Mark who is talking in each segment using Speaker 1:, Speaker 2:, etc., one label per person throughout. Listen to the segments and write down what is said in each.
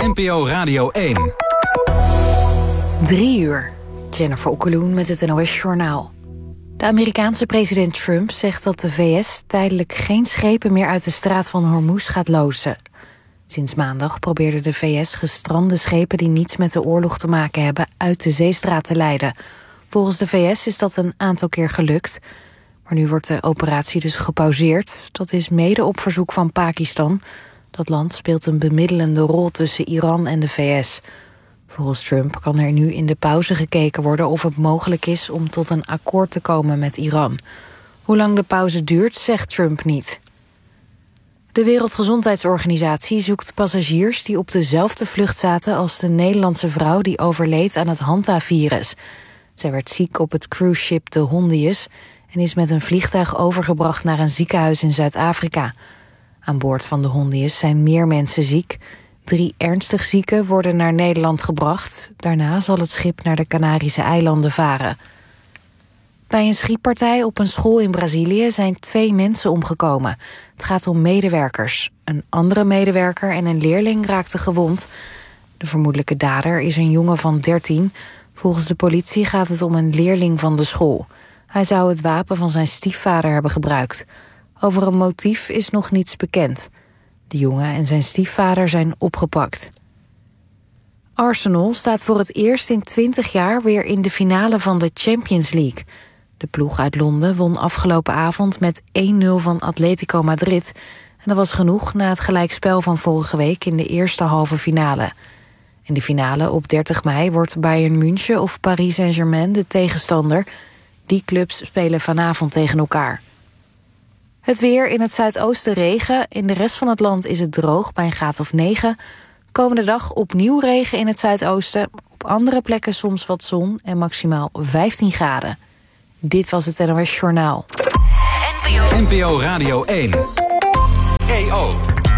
Speaker 1: NPO Radio 1.
Speaker 2: 3 uur. Jennifer Okkeloen met het NOS-journaal. De Amerikaanse president Trump zegt dat de VS tijdelijk geen schepen meer uit de straat van Hormuz gaat lozen. Sinds maandag probeerde de VS gestrande schepen die niets met de oorlog te maken hebben uit de zeestraat te leiden. Volgens de VS is dat een aantal keer gelukt. Maar nu wordt de operatie dus gepauzeerd. Dat is mede op verzoek van Pakistan. Dat land speelt een bemiddelende rol tussen Iran en de VS. Volgens Trump kan er nu in de pauze gekeken worden of het mogelijk is om tot een akkoord te komen met Iran. Hoe lang de pauze duurt, zegt Trump niet. De Wereldgezondheidsorganisatie zoekt passagiers die op dezelfde vlucht zaten als de Nederlandse vrouw die overleed aan het Hanta-virus. Zij werd ziek op het cruiseschip de Hondius en is met een vliegtuig overgebracht naar een ziekenhuis in Zuid-Afrika. Aan boord van de Hondius zijn meer mensen ziek. 3 ernstig zieken worden naar Nederland gebracht. Daarna zal het schip naar de Canarische eilanden varen. Bij een schietpartij op een school in Brazilië zijn 2 mensen omgekomen. Het gaat om medewerkers. Een andere medewerker en een leerling raakten gewond. De vermoedelijke dader is een jongen van 13. Volgens de politie gaat het om een leerling van de school. Hij zou het wapen van zijn stiefvader hebben gebruikt. Over een motief is nog niets bekend. De jongen en zijn stiefvader zijn opgepakt. Arsenal staat voor het eerst in 20 jaar weer in de finale van de Champions League. De ploeg uit Londen won afgelopen avond met 1-0 van Atletico Madrid. En dat was genoeg na het gelijkspel van vorige week in de eerste halve finale. In de finale op 30 mei wordt Bayern München of Paris Saint-Germain de tegenstander. Die clubs spelen vanavond tegen elkaar. Het weer: in het zuidoosten regen. In de rest van het land is het droog bij een graad of 9. Komende dag opnieuw regen in het zuidoosten. Op andere plekken soms wat zon en maximaal 15 graden. Dit was het NOS Journaal.
Speaker 1: NPO Radio 1. EO.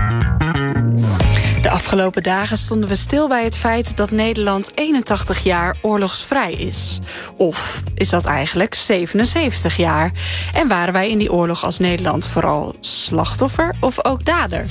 Speaker 3: De afgelopen dagen stonden we stil bij het feit dat Nederland 81 jaar oorlogsvrij is. Of is dat eigenlijk 77 jaar? En waren wij in die oorlog als Nederland vooral slachtoffer of ook dader?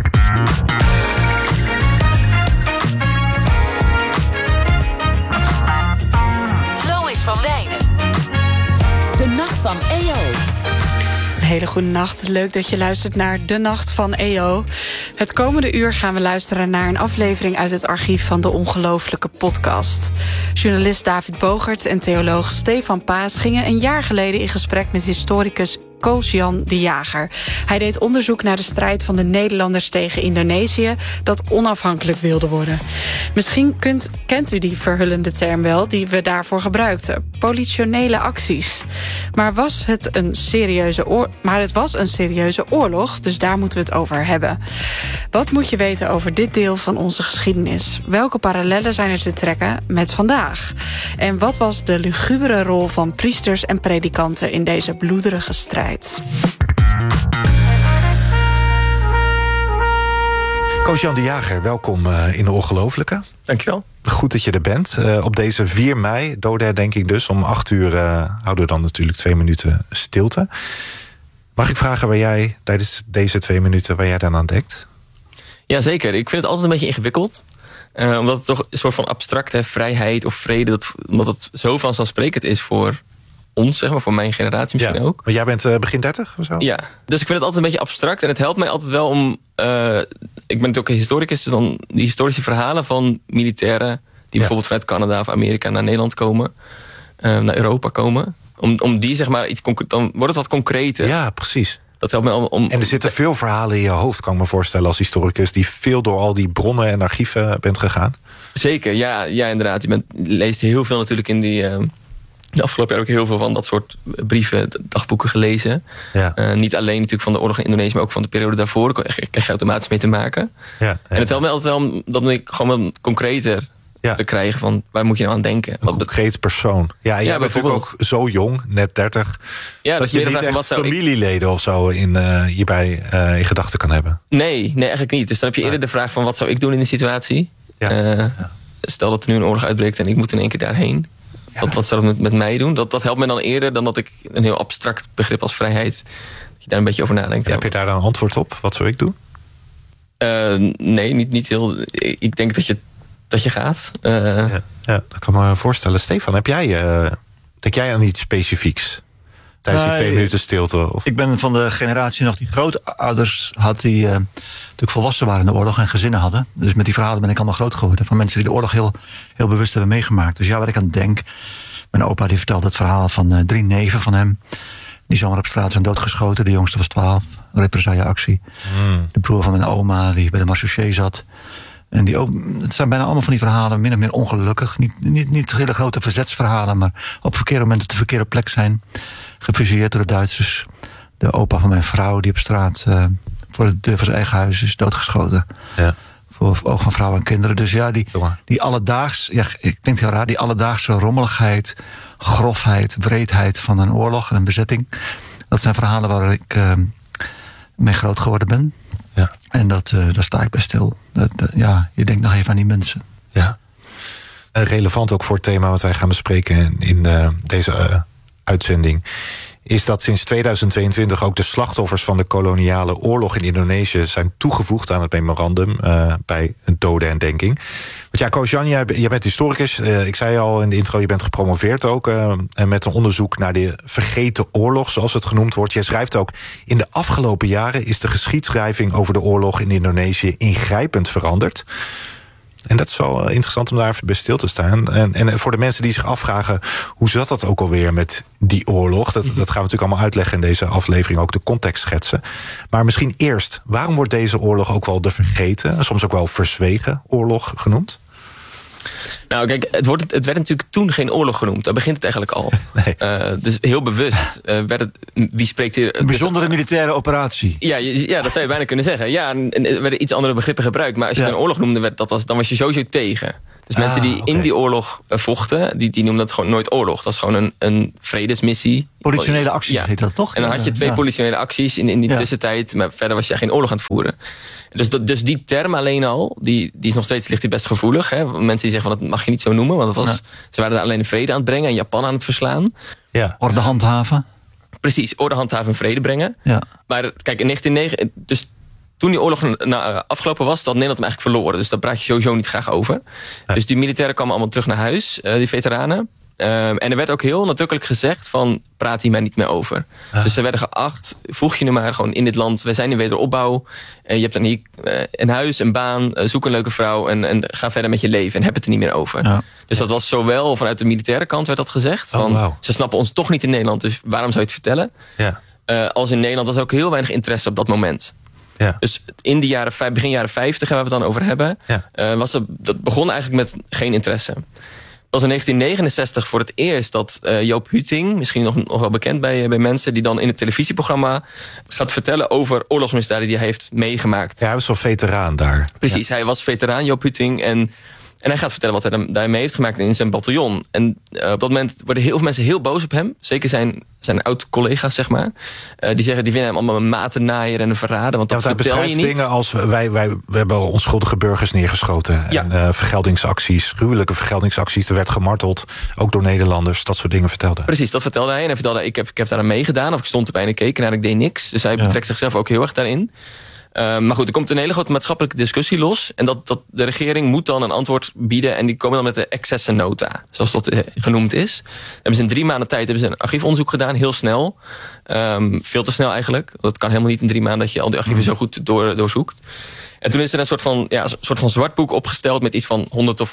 Speaker 4: Lois van Wijnen. De Nacht van EO.
Speaker 3: Hele goede nacht. Leuk dat je luistert naar De Nacht van EO. Het komende uur gaan we luisteren naar een aflevering uit het archief van de Ongelooflijke podcast. Journalist David Bogert en theoloog Stefan Paas gingen een jaar geleden in gesprek met historicus Koos-Jan de Jager. Hij deed onderzoek naar de strijd van de Nederlanders tegen Indonesië, dat onafhankelijk wilde worden. Misschien kent u die verhullende term wel, die we daarvoor gebruikten. Politionele acties. Maar het was een serieuze oorlog, dus daar moeten we het over hebben. Wat moet je weten over dit deel van onze geschiedenis? Welke parallellen zijn er te trekken met vandaag? En wat was de lugubere rol van priesters en predikanten in deze bloederige strijd?
Speaker 5: Koos-Jan de Jager, welkom in de Ongelooflijke.
Speaker 6: Dankjewel.
Speaker 5: Goed dat je er bent. Op deze 4 mei, dodenherdenking dus, om 8 uur houden we dan natuurlijk 2 minuten stilte. Mag ik vragen waar jij tijdens deze 2 minuten waar jij dan aan denkt?
Speaker 6: Jazeker, ik vind het altijd een beetje ingewikkeld. Omdat het toch een soort van abstracte vrijheid of vrede, omdat het zo vanzelfsprekend is voor ons, zeg maar, voor mijn generatie misschien ook.
Speaker 5: Maar jij bent begin 30 of zo?
Speaker 6: Ja, dus ik vind het altijd een beetje abstract. En het helpt mij altijd wel om... ik ben natuurlijk ook een historicus, dus dan die historische verhalen van militairen die bijvoorbeeld vanuit Canada of Amerika naar Nederland komen, naar Europa komen. Om die, zeg maar, dan wordt het wat concreter.
Speaker 5: Ja, precies.
Speaker 6: Dat helpt mij om.
Speaker 5: En er zitten veel verhalen in je hoofd, kan ik me voorstellen, als historicus, die veel door al die bronnen en archieven bent gegaan.
Speaker 6: Zeker, ja inderdaad. Je leest heel veel natuurlijk in die... De afgelopen jaar heb ik heel veel van dat soort brieven, dagboeken gelezen. Ja. Niet alleen natuurlijk van de oorlog in Indonesië, maar ook van de periode daarvoor. Daar krijg je automatisch mee te maken. Ja. En het helpt mij altijd wel om dat ik gewoon concreter te krijgen van waar moet je nou aan denken.
Speaker 5: Een concreet persoon. Ja, jij bent natuurlijk ook zo jong, net 30.
Speaker 6: Ja,
Speaker 5: dat je niet echt familieleden of zo hierbij in gedachten kan hebben.
Speaker 6: Nee, eigenlijk niet. Dus dan heb je eerder de vraag van wat zou ik doen in die situatie? Ja. Stel dat er nu een oorlog uitbreekt en ik moet in één keer daarheen. Ja. Wat zou dat met mij doen? Dat helpt me dan eerder dan dat ik een heel abstract begrip als vrijheid, dat je daar een beetje over nadenkt.
Speaker 5: Heb je daar dan een antwoord op? Wat zou ik doen?
Speaker 6: Nee, niet heel. Ik denk dat je gaat.
Speaker 5: Ja, dat kan me voorstellen. Stefan, denk jij aan iets specifieks tijdens die 2 minuten stilte? Of?
Speaker 7: Ik ben van de generatie nog die grootouders had, die natuurlijk volwassen waren in de oorlog en gezinnen hadden. Dus met die verhalen ben ik allemaal groot geworden. Van mensen die de oorlog heel, heel bewust hebben meegemaakt. Dus ja, waar ik aan denk. Mijn opa die vertelde het verhaal van 3 neven van hem. Die zomaar op straat zijn doodgeschoten. De jongste was 12. Represailleactie. De broer van mijn oma die bij de Marseillais zat. En het zijn bijna allemaal van die verhalen min of meer ongelukkig. Niet hele grote verzetsverhalen, maar op verkeerde momenten op de verkeerde plek zijn. Gefusilleerd door de Duitsers. De opa van mijn vrouw die op straat voor de deur van zijn eigen huis is doodgeschoten. Ja. Voor oog van vrouwen en kinderen. Dus ja, die alledaags, ik denk heel raar, die alledaagse rommeligheid, grofheid, wreedheid van een oorlog en een bezetting. Dat zijn verhalen waar ik mee groot geworden ben. Ja. En daar sta ik bij stil. Je denkt nog even aan die mensen.
Speaker 5: Ja. Relevant ook voor het thema wat wij gaan bespreken in deze uitzending, is dat sinds 2022 ook de slachtoffers van de koloniale oorlog in Indonesië zijn toegevoegd aan het memorandum bij een dodenherdenking. Want ja, Koos-Jan, jij bent historicus. Ik zei al in de intro, je bent gepromoveerd ook met een onderzoek naar de vergeten oorlog, zoals het genoemd wordt. Jij schrijft ook, in de afgelopen jaren is de geschiedschrijving over de oorlog in Indonesië ingrijpend veranderd. En dat is wel interessant om daar even bij stil te staan. En voor de mensen die zich afvragen, hoe zat dat ook alweer met die oorlog? Dat gaan we natuurlijk allemaal uitleggen in deze aflevering, ook de context schetsen. Maar misschien eerst, waarom wordt deze oorlog ook wel de vergeten, soms ook wel verzwegen oorlog genoemd?
Speaker 6: Nou kijk, het werd natuurlijk toen geen oorlog genoemd. Daar begint het eigenlijk al. Nee. Dus heel bewust werd het, wie spreekt hier?
Speaker 7: Een bijzondere militaire operatie.
Speaker 6: Ja, dat zou je bijna kunnen zeggen. Ja, en er werden iets andere begrippen gebruikt. Maar als je het een oorlog noemde, dan was je sowieso tegen. Dus mensen die in die oorlog vochten, die noemden dat gewoon nooit oorlog. Dat is gewoon een vredesmissie.
Speaker 7: Politionele acties heet dat toch?
Speaker 6: En dan had je 2 politionele acties in die tussentijd. Maar verder was je geen oorlog aan het voeren. Dus die term alleen al, die is nog steeds, ligt die best gevoelig. Hè? Mensen die zeggen van dat mag je niet zo noemen. Want ze waren daar alleen de vrede aan het brengen en Japan aan het verslaan.
Speaker 7: Ja. Orde handhaven.
Speaker 6: Precies, orde handhaven en vrede brengen. Ja. Maar kijk, in 1909, dus toen die oorlog afgelopen was, had Nederland hem eigenlijk verloren. Dus daar praat je sowieso niet graag over. Ja. Dus die militairen kwamen allemaal terug naar huis, die veteranen. En er werd ook heel nadrukkelijk gezegd van, praat hier maar niet meer over. Dus ze werden geacht, voeg je nu maar gewoon in dit land. We zijn in wederopbouw. Je hebt dan hier een huis, een baan, zoek een leuke vrouw en ga verder met je leven en heb het er niet meer over. Ja. Dus dat was zowel vanuit de militaire kant werd dat gezegd. Ze snappen ons toch niet in Nederland, dus waarom zou je het vertellen? Ja. Als in Nederland was er ook heel weinig interesse op dat moment. Ja. Dus in de begin jaren 50, waar we het dan over hebben, dat begon eigenlijk met geen interesse. Het was in 1969 voor het eerst dat Joop Huting, misschien nog wel bekend bij mensen, die dan in het televisieprogramma gaat vertellen over oorlogsmisdaden die hij heeft meegemaakt.
Speaker 5: Ja, hij was wel veteraan daar.
Speaker 6: Precies, hij was veteraan, Joop Huting. En hij gaat vertellen wat hij daarmee heeft gemaakt in zijn bataljon. En op dat moment worden heel veel mensen heel boos op hem. Zeker zijn oud-collega's, zeg maar. Die zeggen, die vinden hem allemaal een matenaaier en een verrader. Want dat vertel je niet.
Speaker 5: Dingen als, we hebben onschuldige burgers neergeschoten. Ja. En vergeldingsacties, gruwelijke vergeldingsacties. Er werd gemarteld, ook door Nederlanders. Dat soort dingen vertelde.
Speaker 6: Precies, dat vertelde hij. En hij vertelde, ik heb daar aan meegedaan. Of ik stond erbij en keek en ik deed niks. Dus hij betrekt zichzelf ook heel erg daarin. Maar goed, er komt een hele grote maatschappelijke discussie los. En dat de regering moet dan een antwoord bieden. En die komen dan met de excessennota, zoals dat genoemd is. Hebben ze in 3 maanden tijd een archiefonderzoek gedaan, heel snel. Veel te snel eigenlijk. Dat kan helemaal niet in 3 maanden dat je al die archieven zo goed doorzoekt. En toen is er een soort van zwartboek opgesteld met iets van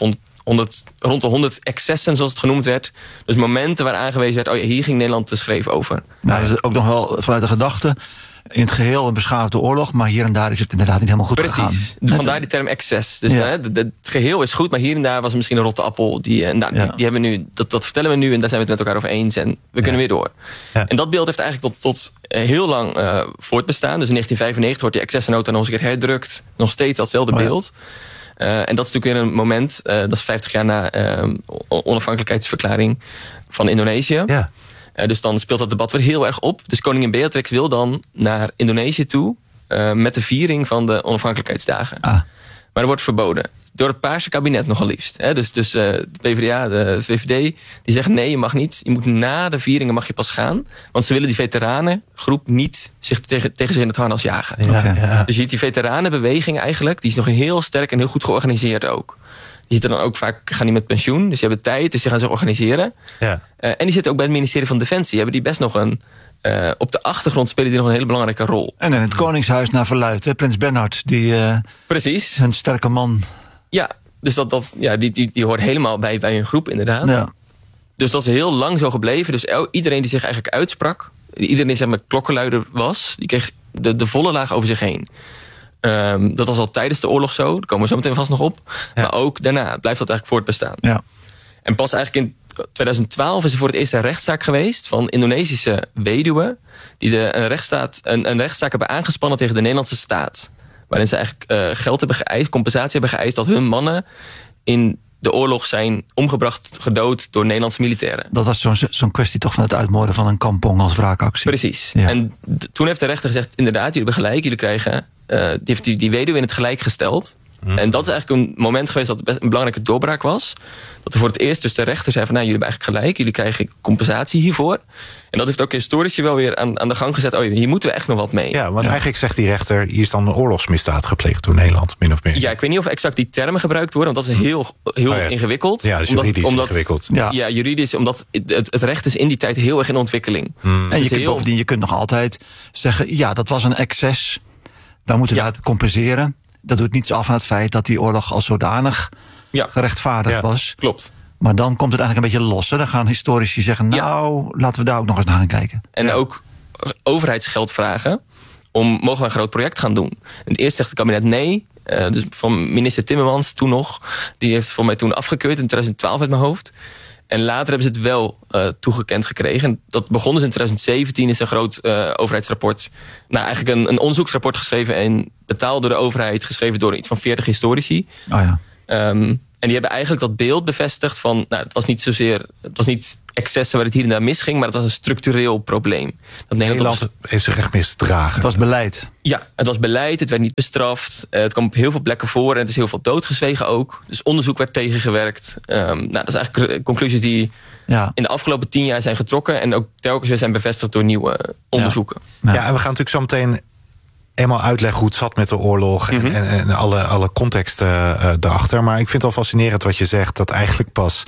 Speaker 6: 100 de 100 excessen, zoals het genoemd werd. Dus momenten waar aangewezen werd, hier ging Nederland te schreef over.
Speaker 7: Nou, dat is ook nog wel vanuit de gedachte, in het geheel een beschaafde oorlog, maar hier en daar is het inderdaad niet helemaal goed gegaan.
Speaker 6: Precies, vandaar die term excess. Dus het geheel is goed, maar hier en daar was er misschien een rotte appel. Die hebben we nu, dat vertellen we nu en daar zijn we het met elkaar over eens en we kunnen weer door. Ja. En dat beeld heeft eigenlijk tot heel lang voortbestaan. Dus in 1995 wordt die excessennota nog eens een keer herdrukt. Nog steeds datzelfde beeld. En dat is natuurlijk weer een moment, dat is 50 jaar na onafhankelijkheidsverklaring van Indonesië. Ja. Dus dan speelt dat debat weer heel erg op. Dus koningin Beatrix wil dan naar Indonesië toe met de viering van de onafhankelijkheidsdagen. Maar dat wordt verboden. door het Paarse kabinet nogal liefst. Dus de PvdA, de VVD, die zeggen nee, je mag niet. Je moet na de vieringen mag je pas gaan. Want ze willen die veteranengroep niet zich tegen zich in het harnas jagen.
Speaker 5: Ja.
Speaker 6: Dus je ziet die veteranenbeweging eigenlijk, die is nog heel sterk en heel goed georganiseerd ook. Die zitten dan ook vaak, gaan die met pensioen, dus die hebben tijd, dus die gaan zich organiseren.
Speaker 5: Ja.
Speaker 6: En die zitten ook bij het ministerie van Defensie. Hebben die best nog op de achtergrond spelen die nog een hele belangrijke rol.
Speaker 7: En in het Koningshuis naar verluidt, hè? Prins Bernhard,
Speaker 6: Precies.
Speaker 7: een sterke man.
Speaker 6: Ja, dus die hoort helemaal bij hun groep inderdaad.
Speaker 7: Ja.
Speaker 6: Dus dat is heel lang zo gebleven. Dus iedereen die zich eigenlijk uitsprak, iedereen die zeg maar klokkenluider was, die kreeg de volle laag over zich heen. Dat was al tijdens de oorlog zo, daar komen we zo meteen vast nog op. Ja. Maar ook daarna blijft dat eigenlijk voortbestaan.
Speaker 7: Ja.
Speaker 6: En pas eigenlijk in 2012 is er voor het eerst een rechtszaak geweest van Indonesische weduwen die een rechtszaak hebben aangespannen tegen de Nederlandse staat. Waarin ze eigenlijk geld hebben geëist, compensatie hebben geëist dat hun mannen in de oorlog zijn omgebracht, gedood door Nederlandse militairen.
Speaker 7: Dat was zo'n kwestie toch van het uitmoorden van een kampong als wraakactie.
Speaker 6: Precies.
Speaker 7: Ja.
Speaker 6: En toen heeft de rechter gezegd, inderdaad, jullie hebben gelijk, jullie krijgen, die heeft die weduwe in het gelijk gesteld. En dat is eigenlijk een moment geweest dat best een belangrijke doorbraak was. Dat er voor het eerst dus de rechter zei van, jullie hebben eigenlijk gelijk, jullie krijgen compensatie hiervoor. En dat heeft ook historici wel weer aan de gang gezet. Hier moeten we echt nog wat mee.
Speaker 5: Ja, want eigenlijk zegt die rechter, hier is dan een oorlogsmisdaad gepleegd door Nederland, min of meer.
Speaker 6: Ja, ik weet niet of exact die termen gebruikt worden, want dat is heel ingewikkeld.
Speaker 5: Ja, dat is juridisch ingewikkeld.
Speaker 6: Ja, juridisch, omdat het recht is in die tijd heel erg in ontwikkeling.
Speaker 7: En je kunt nog altijd zeggen, ja, dat was een excess. We moeten dat compenseren. Dat doet niets af van het feit dat die oorlog als zodanig gerechtvaardigd was.
Speaker 6: Klopt.
Speaker 7: Maar dan komt het eigenlijk een beetje los. Hè? Dan gaan historici zeggen, laten we daar ook nog eens naar gaan kijken.
Speaker 6: En ook overheidsgeld vragen mogen we een groot project gaan doen. En eerst zegt het kabinet nee. Dus van minister Timmermans toen nog. Die heeft voor mij toen afgekeurd in 2012 uit mijn hoofd. En later hebben ze het wel toegekend gekregen. En dat begon dus in 2017, is een groot overheidsrapport. Eigenlijk een onderzoeksrapport geschreven en betaald door de overheid, geschreven door iets van 40 historici.
Speaker 7: Oh ja.
Speaker 6: En die hebben eigenlijk dat beeld bevestigd van, het was niet excessen waar het hier en daar misging, maar het was een structureel probleem. Dat
Speaker 5: Nederland heeft zich echt misdragen.
Speaker 7: Het was beleid.
Speaker 6: Ja, het was beleid, het werd niet bestraft. Het kwam op heel veel plekken voor en het is heel veel doodgezwegen ook. Dus onderzoek werd tegengewerkt. Dat is eigenlijk conclusies die in de afgelopen 10 jaar zijn getrokken en ook telkens weer zijn bevestigd door nieuwe onderzoeken.
Speaker 5: Ja, en we gaan natuurlijk zo meteen eenmaal uitleggen hoe het zat met de oorlog en alle context erachter. Maar ik vind het wel fascinerend wat je zegt, dat eigenlijk pas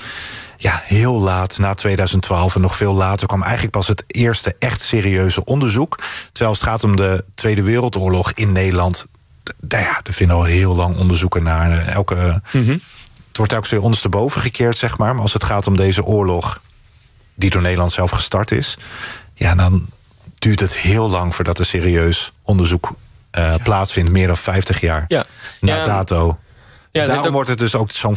Speaker 5: heel laat, na 2012 en nog veel later, kwam eigenlijk pas het eerste echt serieuze onderzoek. Terwijl het gaat om de Tweede Wereldoorlog in Nederland. Er vinden al heel lang onderzoeken naar. Het wordt telkens weer ondersteboven gekeerd, zeg maar. Maar als het gaat om deze oorlog, die door Nederland zelf gestart is, dan duurt het heel lang voordat er serieus onderzoek plaatsvindt. Meer dan 50 jaar na dato. Daarom wordt het dus ook zo'n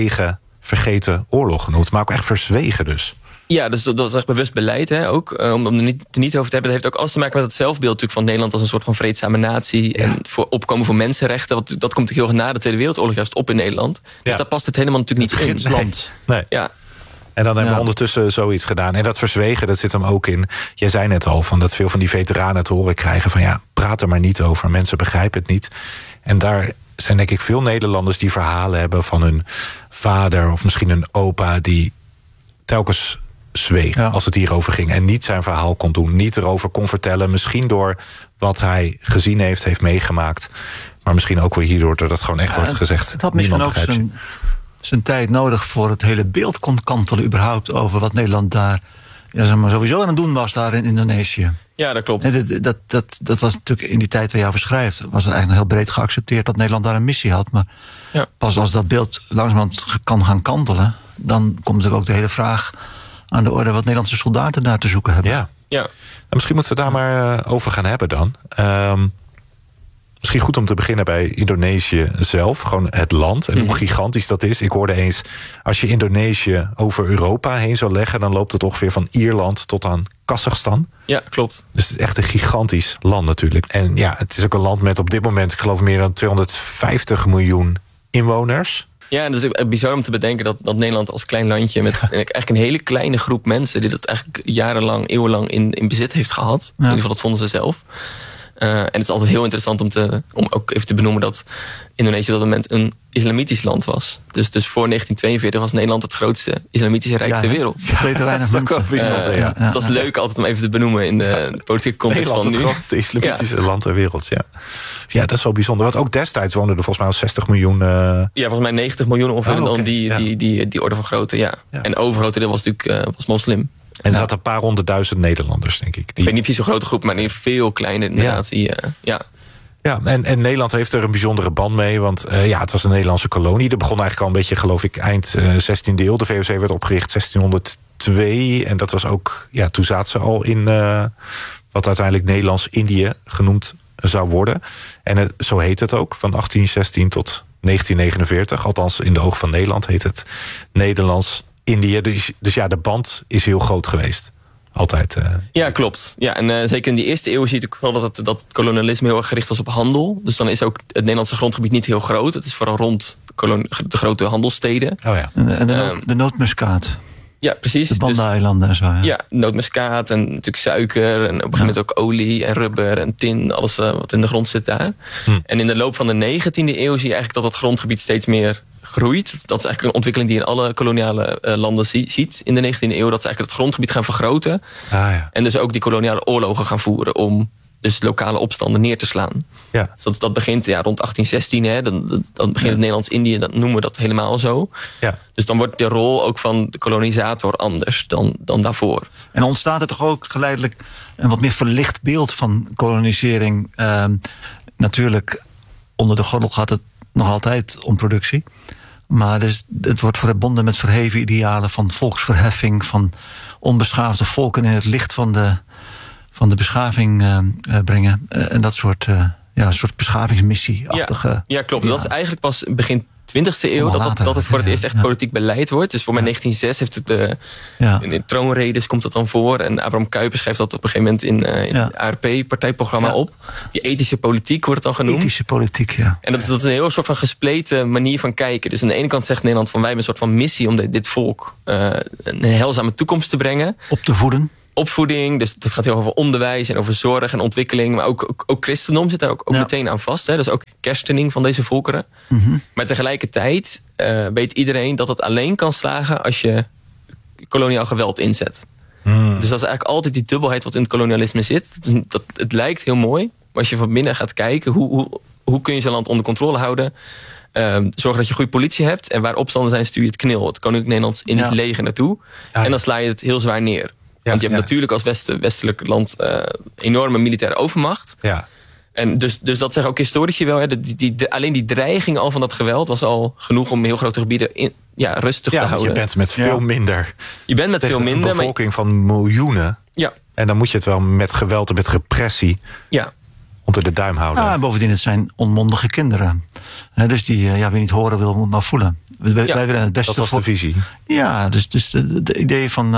Speaker 5: vergeten oorlog genoemd. Maar ook echt verzwegen dus. Ja, dus dat is echt bewust beleid ook. Om er niet over te hebben. Dat heeft ook alles te maken met het zelfbeeld natuurlijk van Nederland als een soort van vreedzame natie. Ja. En voor opkomen voor mensenrechten. Dat komt natuurlijk heel erg na de Tweede Wereldoorlog juist op in Nederland. Dus daar past het helemaal natuurlijk niet in.
Speaker 7: Gidsland.
Speaker 5: Nee. Ja. En dan hebben we ondertussen zoiets gedaan. En dat verzwegen, dat zit hem ook in. Jij zei net al, dat veel van die veteranen te horen krijgen van praat er maar niet over. Mensen begrijpen het niet. En daar zijn denk ik veel Nederlanders die verhalen hebben van hun vader of misschien een opa die telkens zweeg als het hierover ging. En niet zijn verhaal kon doen. Niet erover kon vertellen. Misschien door wat hij gezien heeft meegemaakt. Maar misschien ook weer hierdoor dat het gewoon echt wordt gezegd.
Speaker 7: Het had misschien ook zijn tijd nodig voor het hele beeld kon kantelen überhaupt over wat Nederland daar sowieso aan het doen was daar in Indonesië.
Speaker 6: Ja, dat klopt.
Speaker 7: Dat was natuurlijk in die tijd waar je over schrijft, was het eigenlijk heel breed geaccepteerd dat Nederland daar een missie had. Maar pas als dat beeld langzamerhand kan gaan kantelen, dan komt natuurlijk ook de hele vraag aan de orde wat Nederlandse soldaten daar te zoeken hebben.
Speaker 5: Ja. Misschien moeten we daar maar over gaan hebben dan. Misschien goed om te beginnen bij Indonesië zelf. Gewoon het land en hoe gigantisch dat is. Ik hoorde eens, als je Indonesië over Europa heen zou leggen, dan loopt het ongeveer van Ierland tot aan Kazachstan.
Speaker 6: Ja, klopt.
Speaker 5: Dus het is echt een gigantisch land natuurlijk. En het is ook een land met op dit moment, ik geloof, meer dan 250 miljoen inwoners. Ja, en het is bizar om te bedenken dat Nederland als klein landje met eigenlijk een hele kleine groep mensen die dat eigenlijk eeuwenlang in bezit heeft gehad. In ieder geval, dat vonden ze zelf.
Speaker 6: En het is altijd heel interessant om ook even te benoemen dat Indonesië op dat moment een islamitisch land was. Dus voor 1942 was Nederland het grootste islamitische rijk ter wereld.
Speaker 7: Dat weten weinig mensen.
Speaker 6: Dat is leuk altijd om even te benoemen in de politieke context
Speaker 5: Nederland,
Speaker 6: van nu.
Speaker 5: het grootste islamitische land ter wereld, ja. Ja, dat is wel bijzonder. Want ook destijds woonden er volgens mij al 60 miljoen...
Speaker 6: Ja, volgens mij 90 miljoen ongeveer dan die orde van grootte, ja. En de overgrote deel was natuurlijk was moslim.
Speaker 5: En er zaten een paar 100.000 Nederlanders, denk ik.
Speaker 6: Ik weet niet precies zo'n grote groep, maar in veel kleiner inderdaad.
Speaker 5: Ja, en Nederland heeft er een bijzondere band mee. Want het was een Nederlandse kolonie. Dat begon eigenlijk al een beetje, geloof ik, eind 16e eeuw. De VOC werd opgericht 1602. En dat was ook... Ja, toen zaten ze al in wat uiteindelijk Nederlands-Indië genoemd zou worden. En zo heet het ook, van 1816 tot 1949. Althans, in de ogen van Nederland heet het Nederlands-Indië. Dus ja, de band is heel groot geweest. Altijd.
Speaker 6: Ja, klopt. Ja, en zeker in die eerste eeuw zie je natuurlijk vooral dat het kolonialisme heel erg gericht was op handel. Dus dan is ook het Nederlandse grondgebied niet heel groot. Het is vooral rond de grote handelssteden.
Speaker 5: Oh ja.
Speaker 7: En de nootmuskaat.
Speaker 6: Ja, precies.
Speaker 7: De Banda-eilanden en zo.
Speaker 6: Ja, nootmuskaat en natuurlijk suiker. En op een gegeven moment ook olie en rubber en tin. Alles wat in de grond zit daar. En in de loop van de 19e eeuw zie je eigenlijk dat het grondgebied steeds meer groeit. Dat is eigenlijk een ontwikkeling die in alle koloniale landen ziet in de 19e eeuw. Dat ze eigenlijk het grondgebied gaan vergroten. En dus ook die koloniale oorlogen gaan voeren om dus lokale opstanden neer te slaan.
Speaker 5: Ja.
Speaker 6: Dus dat begint rond 1816. Hè, dan begint het Nederlands-Indië, dat noemen we dat helemaal zo.
Speaker 5: Ja.
Speaker 6: Dus dan wordt de rol ook van de kolonisator anders dan daarvoor.
Speaker 7: En ontstaat er toch ook geleidelijk een wat meer verlicht beeld van kolonisering. Natuurlijk, onder de gordel gaat het nog altijd om productie. Maar dus, het wordt verbonden met verheven idealen van volksverheffing, van onbeschaafde volken in het licht van de beschaving brengen. En dat soort, een soort beschavingsmissie-achtige.
Speaker 6: Ja, klopt. Dat is eigenlijk pas begin 20e eeuw dat het voor het eerst echt politiek beleid wordt. Dus voor mij 1906 heeft het in de troonredes komt dat dan voor. En Abraham Kuyper schrijft dat op een gegeven moment in het ARP-partijprogramma op. Die ethische politiek wordt het dan genoemd.
Speaker 7: Ethische politiek, ja.
Speaker 6: En dat is een heel soort van gespleten manier van kijken. Dus aan de ene kant zegt Nederland van wij hebben een soort van missie om dit volk een heilzame toekomst te brengen.
Speaker 7: Op te voeden.
Speaker 6: Opvoeding, dus dat gaat heel over onderwijs en over zorg en ontwikkeling. Maar ook christendom zit daar ook meteen aan vast. Hè? Dus ook kerstening van deze volkeren.
Speaker 7: Mm-hmm.
Speaker 6: Maar tegelijkertijd weet iedereen dat het alleen kan slagen als je koloniaal geweld inzet. Dus dat is eigenlijk altijd die dubbelheid wat in het kolonialisme zit. Het lijkt heel mooi, maar als je van binnen gaat kijken, hoe kun je zo'n land onder controle houden? Zorg dat je goede politie hebt. En waar opstanden zijn, stuur je het KNIL, het Koninklijk Nederlands Indisch Leger, naartoe. En dan sla je het heel zwaar neer. Want je hebt natuurlijk als westelijk land enorme militaire overmacht.
Speaker 5: Ja.
Speaker 6: En dus dat zeggen ook historici wel. Hè, alleen die dreiging al van dat geweld was al genoeg om heel grote gebieden rustig te houden.
Speaker 5: Je bent met veel minder.
Speaker 6: Je bent met veel minder.
Speaker 5: Een bevolking van miljoenen.
Speaker 6: Ja.
Speaker 5: En dan moet je het wel met geweld en met repressie onder de duim houden.
Speaker 7: En bovendien, het zijn onmondige kinderen. Dus die wie niet horen wil, moet maar voelen. Wij willen het beste.
Speaker 5: Dat was de visie.
Speaker 7: Ja, dus de idee van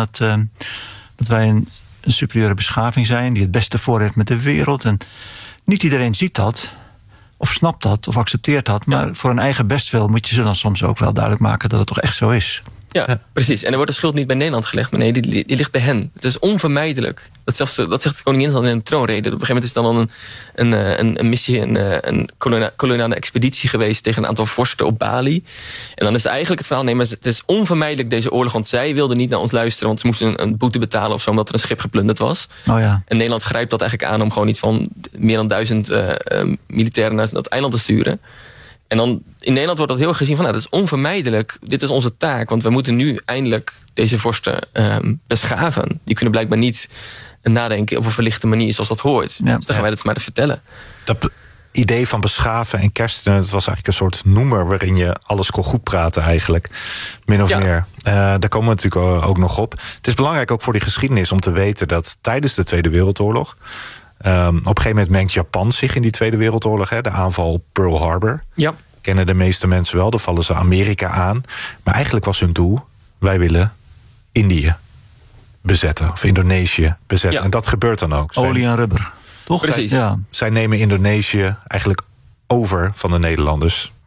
Speaker 7: dat wij een superieure beschaving zijn die het beste voor heeft met de wereld. En niet iedereen ziet dat, of snapt dat, of accepteert dat. Maar voor een eigen bestwil moet je ze dan soms ook wel duidelijk maken dat het toch echt zo is.
Speaker 6: Ja, precies. En er wordt de schuld niet bij Nederland gelegd, maar nee, die ligt bij hen. Het is onvermijdelijk. Dat zegt de koningin dan in de troonrede. Op een gegeven moment is dan een missie, een koloniale expeditie geweest tegen een aantal vorsten op Bali. En dan is het eigenlijk het verhaal, nee, maar het is onvermijdelijk deze oorlog, want zij wilden niet naar ons luisteren, want ze moesten een boete betalen of zo, omdat er een schip geplunderd was.
Speaker 7: Oh ja.
Speaker 6: En Nederland grijpt dat eigenlijk aan om gewoon iets van meer dan 1000 militairen naar dat eiland te sturen. En dan in Nederland wordt dat heel erg gezien van, dat is onvermijdelijk. Dit is onze taak, want we moeten nu eindelijk deze vorsten beschaven. Die kunnen blijkbaar niet nadenken op een verlichte manier zoals dat hoort. Dus dan gaan wij dat maar vertellen.
Speaker 5: Dat idee van beschaven en kerstenen, het was eigenlijk een soort noemer waarin je alles kon goed praten eigenlijk. Min of meer. Daar komen we natuurlijk ook nog op. Het is belangrijk ook voor die geschiedenis om te weten dat tijdens de Tweede Wereldoorlog op een gegeven moment mengt Japan zich in die Tweede Wereldoorlog. De aanval op Pearl Harbor.
Speaker 6: Ja.
Speaker 5: Kennen de meeste mensen wel. Dan vallen ze Amerika aan. Maar eigenlijk was hun doel, wij willen Indië bezetten. Of Indonesië bezetten. Ja. En dat gebeurt dan ook.
Speaker 7: Olie en rubber. Toch?
Speaker 6: Precies.
Speaker 7: Ja.
Speaker 5: Zij nemen Indonesië eigenlijk over van de Nederlanders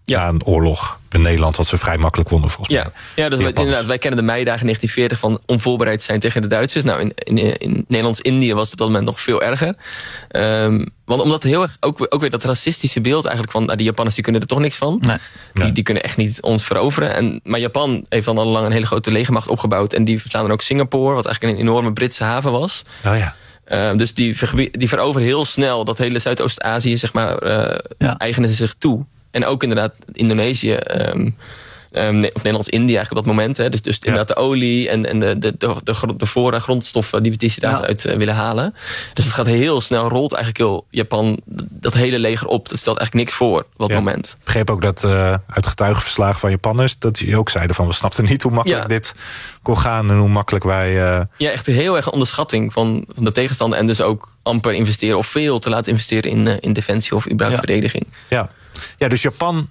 Speaker 5: Na een oorlog in Nederland, wat ze vrij makkelijk wonnen volgens mij.
Speaker 6: Ja, dus wij kennen de meidagen 1940 van onvoorbereid zijn tegen de Duitsers. Nou, in Nederlands-Indië was het op dat moment nog veel erger. Want omdat heel erg ook weer dat racistische beeld eigenlijk van die Japanners die kunnen er toch niks van. Nee. Die kunnen echt niet ons veroveren. Maar Japan heeft dan al lang een hele grote legermacht opgebouwd. En die verslaan dan ook Singapore, wat eigenlijk een enorme Britse haven was.
Speaker 5: Oh ja.
Speaker 6: Dus die veroveren heel snel dat hele Zuidoost-Azië, zeg maar, eigenen ze zich toe. En ook inderdaad Indonesië, of Nederlands-Indië eigenlijk op dat moment. Hè. Dus inderdaad de olie en de voorraad grondstoffen die ze daaruit willen halen. Dus het gaat heel snel, rolt eigenlijk heel Japan dat hele leger op. Dat stelt eigenlijk niks voor op dat moment.
Speaker 5: Ik begreep ook dat uit getuigenverslagen van Japanners, dat die ook zeiden van we snapten niet hoe makkelijk dit kon gaan en hoe makkelijk wij...
Speaker 6: Ja, echt heel erg onderschatting van de tegenstander. En dus ook amper investeren of veel te laten investeren in defensie of überhaupt verdediging.
Speaker 5: Ja, dus Japan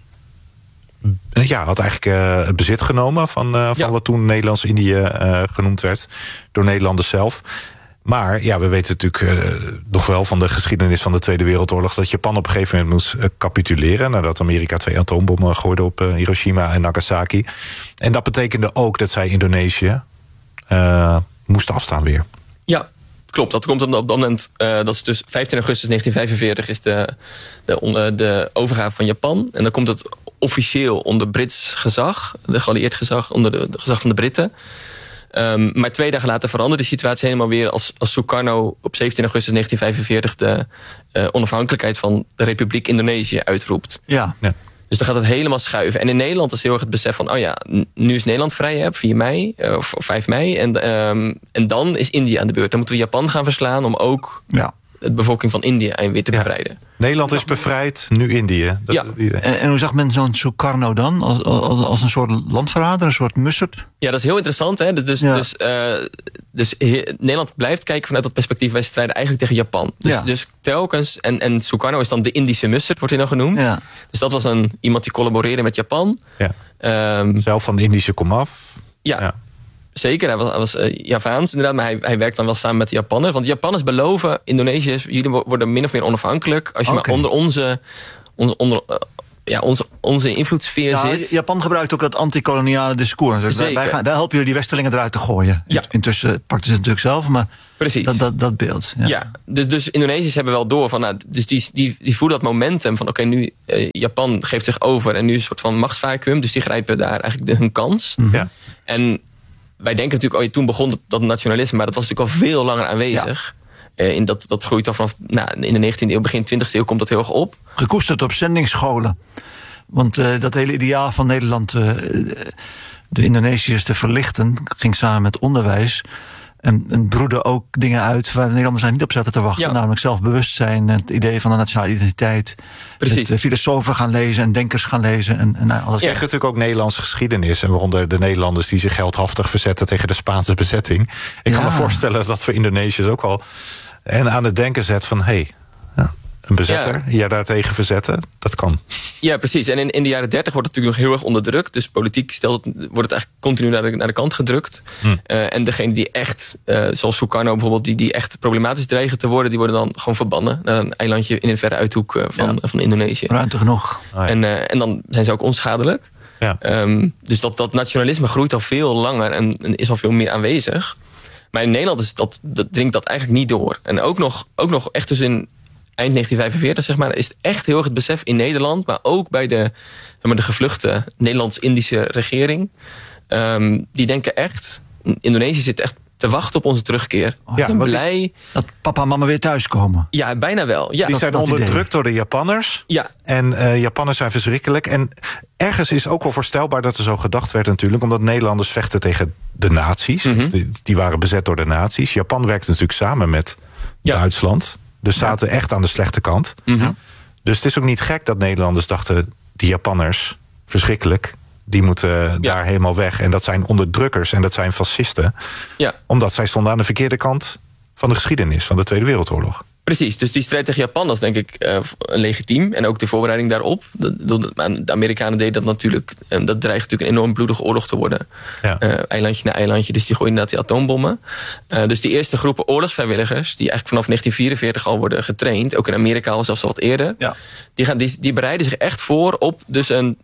Speaker 5: had eigenlijk het bezit genomen van wat toen Nederlands-Indië genoemd werd. Door Nederlanders zelf. Maar we weten natuurlijk nog wel van de geschiedenis van de Tweede Wereldoorlog dat Japan op een gegeven moment moest capituleren nadat Amerika 2 atoombommen gooide op Hiroshima en Nagasaki. En dat betekende ook dat zij Indonesië moesten afstaan weer.
Speaker 6: Ja, klopt. Dat komt op dat moment. Dat is dus 15 augustus 1945 is de overgave van Japan. En dan komt het officieel onder Brits gezag, de geallieerd gezag, onder de gezag van de Britten. Maar 2 dagen later veranderde de situatie helemaal weer als Sukarno op 17 augustus 1945 de onafhankelijkheid van de Republiek Indonesië uitroept.
Speaker 7: Ja.
Speaker 6: Dus dan gaat het helemaal schuiven. En in Nederland is heel erg het besef van nu is Nederland vrij, 4 mei of 5 mei. En dan is India aan de beurt. Dan moeten we Japan gaan verslaan om ook de bevolking van India weer te bevrijden.
Speaker 5: Nederland is bevrijd, nu Indië.
Speaker 7: En hoe zag men zo'n Sukarno dan? Als een soort landverrader, een soort Mussert?
Speaker 6: Ja, dat is heel interessant. Hè? Dus Nederland blijft kijken vanuit dat perspectief. Wij strijden eigenlijk tegen Japan. Dus telkens, en Sukarno is dan de Indische Mussert, wordt hij dan genoemd. Ja. Dus dat was iemand die collaboreerde met Japan.
Speaker 5: Ja. Zelf van de Indische komaf.
Speaker 6: Ja. Zeker, hij was Javaans inderdaad, maar hij werkt dan wel samen met de Japanners. Want de Japanners beloven, Indonesiërs, jullie worden min of meer onafhankelijk als je maar onder onze invloedssfeer zit.
Speaker 7: Japan gebruikt ook dat anti-koloniale discours. Wij helpen jullie die Westelingen eruit te gooien.
Speaker 6: Ja.
Speaker 7: Intussen pakten ze het natuurlijk zelf, maar precies. Dat beeld.
Speaker 6: Ja, dus Indonesiërs hebben wel door van, dus die voelen dat momentum van nu Japan geeft zich over en nu is een soort van machtsvacuum, dus die grijpen daar eigenlijk hun kans.
Speaker 5: Ja.
Speaker 6: En wij denken natuurlijk, toen begon dat nationalisme, maar dat was natuurlijk al veel langer aanwezig. Ja. Dat groeit al vanaf in de 19e eeuw, begin 20e eeuw komt dat heel erg op.
Speaker 7: Gekoesterd op zendingsscholen. Want dat hele ideaal van Nederland, de Indonesiërs te verlichten, ging samen met onderwijs. En broedde ook dingen uit waar de Nederlanders niet op zaten te wachten. Ja. Namelijk zelfbewustzijn, het idee van de nationale identiteit.
Speaker 6: Precies.
Speaker 7: Het filosofen gaan lezen en denkers gaan lezen. En alles.
Speaker 5: Je hebt natuurlijk ook Nederlandse geschiedenis. En waaronder de Nederlanders die zich heldhaftig verzetten tegen de Spaanse bezetting. Ik kan me voorstellen dat voor Indonesiërs ook al aan het denken zet van een bezetter, je daartegen verzetten, dat kan.
Speaker 6: Ja, precies. En in de jaren 30 wordt het natuurlijk nog heel erg onderdrukt. Dus politiek wordt het eigenlijk continu naar de kant gedrukt. En degene die echt, zoals Sukarno bijvoorbeeld, die echt problematisch dreigen te worden, die worden dan gewoon verbannen naar een eilandje in een verre uithoek van Indonesië.
Speaker 7: Ruimte genoeg.
Speaker 6: En dan zijn ze ook onschadelijk.
Speaker 5: Ja.
Speaker 6: Dus dat nationalisme groeit al veel langer en is al veel meer aanwezig. Maar in Nederland dringt dat eigenlijk niet door. En ook nog echt dus in eind 1945, zeg maar, is het echt heel erg het besef in Nederland, maar ook bij de gevluchte Nederlands-Indische regering. Die denken echt, Indonesië zit echt te wachten op onze terugkeer.
Speaker 7: Ik ben blij dat papa en mama weer thuiskomen.
Speaker 6: Ja, bijna wel. Ja.
Speaker 5: Die zijn onderdrukt door de Japanners.
Speaker 6: Ja.
Speaker 5: En Japanners zijn verschrikkelijk. En ergens is ook wel voorstelbaar dat er zo gedacht werd natuurlijk, omdat Nederlanders vechten tegen de nazi's. Mm-hmm. Die waren bezet door de nazi's. Japan werkte natuurlijk samen met Duitsland. Dus zaten echt aan de slechte kant.
Speaker 6: Mm-hmm.
Speaker 5: Dus het is ook niet gek dat Nederlanders dachten, die Japanners, verschrikkelijk, die moeten daar helemaal weg. En dat zijn onderdrukkers en dat zijn fascisten.
Speaker 6: Ja.
Speaker 5: Omdat zij stonden aan de verkeerde kant van de geschiedenis van de Tweede Wereldoorlog.
Speaker 6: Precies, dus die strijd tegen Japan was denk ik legitiem. En ook de voorbereiding daarop. De Amerikanen deden dat natuurlijk. En dat dreigt natuurlijk een enorm bloedige oorlog te worden. Ja. Eilandje na eilandje, dus die gooien inderdaad die atoombommen. Dus die eerste groepen oorlogsvrijwilligers, die eigenlijk vanaf 1944 al worden getraind, ook in Amerika al zelfs al wat eerder, die bereiden zich echt voor op dus een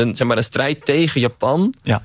Speaker 6: strijd tegen Japan. Ja.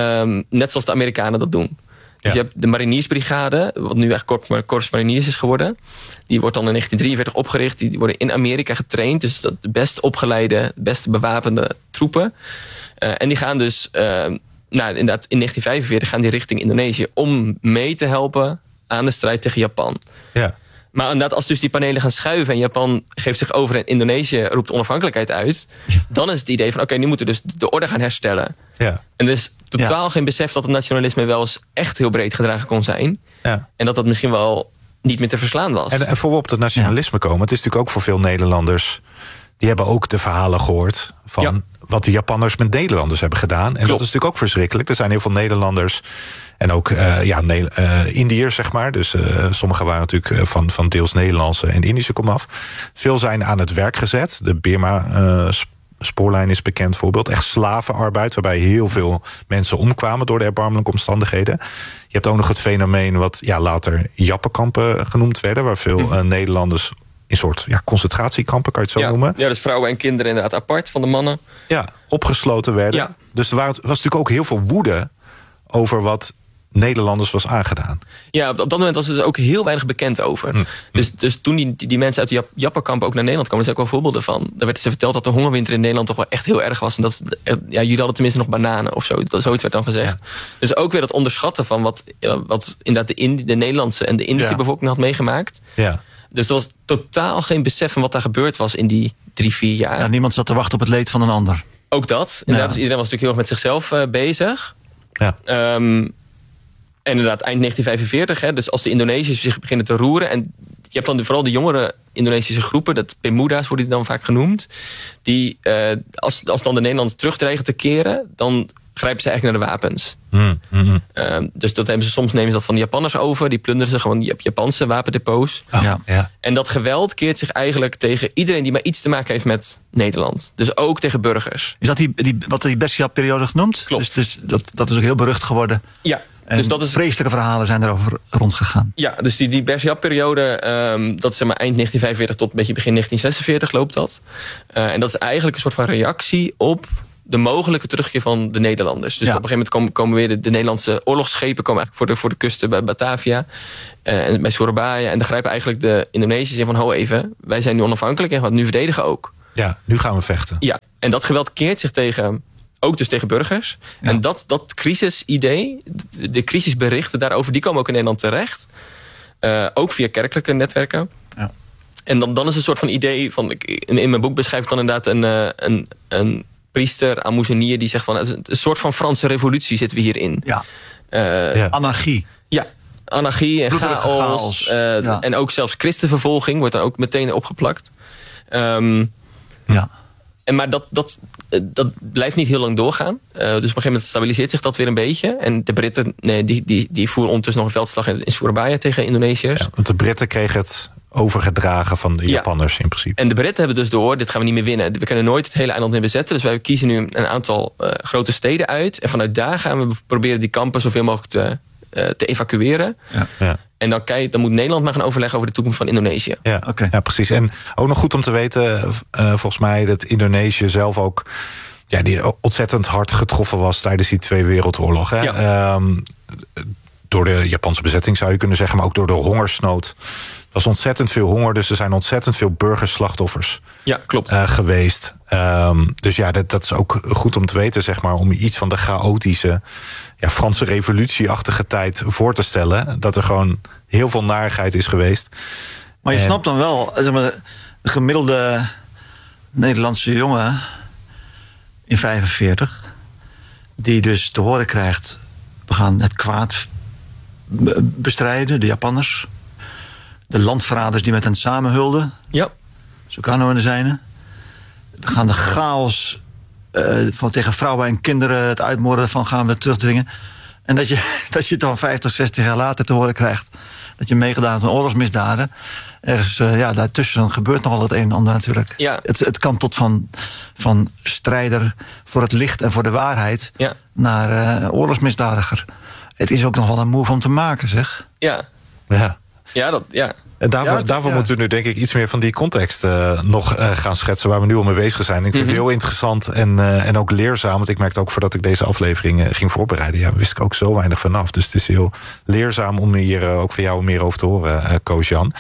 Speaker 6: Net zoals de Amerikanen dat doen. Dus je hebt de mariniersbrigade, wat nu echt Korps Mariniers is geworden. Die wordt dan in 1943 opgericht. Die worden in Amerika getraind. Dus dat de best opgeleide, best bewapende troepen. En die gaan dus, inderdaad, in 1945 gaan die richting Indonesië om mee te helpen aan de strijd tegen Japan. Ja. Maar inderdaad, als dus die panelen gaan schuiven en Japan geeft zich over en Indonesië roept onafhankelijkheid uit, dan is het idee van nu moeten we dus de orde gaan herstellen. Ja. En er is totaal geen besef dat het nationalisme wel eens echt heel breed gedragen kon zijn. Ja. En dat misschien wel niet meer te verslaan was.
Speaker 5: En voor we op het nationalisme komen, het is natuurlijk ook voor veel Nederlanders, die hebben ook de verhalen gehoord van wat de Japanners met Nederlanders hebben gedaan. En dat is natuurlijk ook verschrikkelijk. Er zijn heel veel Nederlanders en ook Indiërs, zeg maar. Dus sommigen waren natuurlijk van deels Nederlandse en Indische komaf. Veel zijn aan het werk gezet. De Birma-spoorlijn is bekend voorbeeld. Echt slavenarbeid, waarbij heel veel mensen omkwamen door de erbarmelijke omstandigheden. Je hebt ook nog het fenomeen wat later Jappenkampen genoemd werden, waar veel Nederlanders in soort concentratiekampen, kan je het zo noemen. Ja,
Speaker 6: dus vrouwen en kinderen inderdaad apart van de mannen.
Speaker 5: Ja, opgesloten werden. Ja. Dus was natuurlijk ook heel veel woede over wat Nederlanders was aangedaan. Ja,
Speaker 6: op dat moment was er dus ook heel weinig bekend over. Dus toen die mensen uit de Jappenkampen ook naar Nederland kwamen, er zijn ook wel voorbeelden van. Daar werd ze verteld dat de hongerwinter in Nederland toch wel echt heel erg was. En dat jullie hadden tenminste nog bananen of zo. Zoiets werd dan gezegd. Ja. Dus ook weer dat onderschatten van wat inderdaad de Nederlandse en de Indische bevolking had meegemaakt. Ja. Dus er was totaal geen besef van wat daar gebeurd was in die 3-4 jaar.
Speaker 7: Ja, niemand zat te wachten op het leed van een ander.
Speaker 6: Ook dat. Inderdaad, dus iedereen was natuurlijk heel erg met zichzelf bezig. Ja. En inderdaad, eind 1945, dus als de Indonesiërs zich beginnen te roeren, en je hebt dan vooral de jongere Indonesische groepen, dat Pemuda's worden die dan vaak genoemd, die als dan de Nederlanders terugdreigen te keren, dan grijpen ze eigenlijk naar de wapens. Dus nemen ze dat van de Japanners over. Die plunderen ze gewoon Japanse wapendepots. En dat geweld keert zich eigenlijk tegen iedereen die maar iets te maken heeft met Nederland. Dus ook tegen burgers.
Speaker 7: Is dat wat die Bersiap-periode genoemd?
Speaker 6: Klopt.
Speaker 7: Dus dat is ook heel berucht geworden.
Speaker 6: Ja.
Speaker 7: En dus vreselijke verhalen zijn erover rondgegaan.
Speaker 6: Ja, dus die Bersiap-periode, dat is eind 1945 tot een beetje begin 1946 loopt dat. En dat is eigenlijk een soort van reactie op de mogelijke terugkeer van de Nederlanders. Dus op een gegeven moment komen weer de Nederlandse oorlogsschepen komen eigenlijk voor de kusten bij Batavia en bij Surabaya. En dan grijpen eigenlijk de Indonesiërs in van, ho even, wij zijn nu onafhankelijk en gaan het nu verdedigen ook.
Speaker 5: Ja, nu gaan we vechten.
Speaker 6: Ja, en dat geweld keert zich ook dus tegen burgers. Ja. En dat crisisidee, de crisisberichten daarover, die komen ook in Nederland terecht. Ook via kerkelijke netwerken. Ja. En dan is het een soort van idee van, in mijn boek beschrijf ik dan inderdaad een priester, Amouzenier, die zegt van, een soort van Franse revolutie zitten we hierin. Ja.
Speaker 7: Anarchie.
Speaker 6: Ja, anarchie en chaos. En ook zelfs christenvervolging wordt daar ook meteen opgeplakt. Maar dat blijft niet heel lang doorgaan. Dus op een gegeven moment stabiliseert zich dat weer een beetje. En de Britten die voeren ondertussen nog een veldslag in Surabaya tegen Indonesiërs.
Speaker 5: Ja, want de Britten kregen het overgedragen van de Japanners in principe.
Speaker 6: En de Britten hebben dus door, dit gaan we niet meer winnen. We kunnen nooit het hele eiland meer bezetten. Dus wij kiezen nu een aantal grote steden uit. En vanuit daar gaan we proberen die kampen zoveel mogelijk te evacueren. Ja. En dan moet Nederland maar gaan overleggen over de toekomst van Indonesië.
Speaker 5: Ja, ja, precies. En ook nog goed om te weten, volgens mij dat Indonesië zelf ook die ontzettend hard getroffen was tijdens die Tweede Wereldoorlog. Hè? Ja. Door de Japanse bezetting zou je kunnen zeggen, maar ook door de hongersnood. Er was ontzettend veel honger, dus er zijn ontzettend veel burgerslachtoffers geweest. Dus dat is ook goed om te weten, zeg maar, om iets van de chaotische Franse revolutieachtige tijd voor te stellen. Dat er gewoon heel veel narigheid is geweest.
Speaker 7: Maar je snapt dan wel, zeg maar, de gemiddelde Nederlandse jongen in 1945, die dus te horen krijgt, we gaan het kwaad bestrijden, de Japanners. De landverraders die met hen samenhulden. Ja. Sukarno en de zijnen. We gaan de chaos van tegen vrouwen en kinderen, het uitmoorden van gaan we terugdringen. En dat je dan 50, 60 jaar later te horen krijgt dat je meegedaan hebt aan oorlogsmisdaden. Ergens daartussen gebeurt nogal het een en ander natuurlijk.
Speaker 6: Ja.
Speaker 7: Het kan tot van strijder voor het licht en voor de waarheid naar oorlogsmisdadiger. Het is ook nog wel een move om te maken, zeg.
Speaker 6: Ja. En
Speaker 5: daarvoor moeten we nu denk ik iets meer van die context nog gaan schetsen waar we nu al mee bezig zijn. Ik vind het heel interessant en ook leerzaam. Want ik merkte ook voordat ik deze aflevering ging voorbereiden, wist ik ook zo weinig vanaf. Dus het is heel leerzaam om hier ook van jou meer over te horen, Koos-Jan.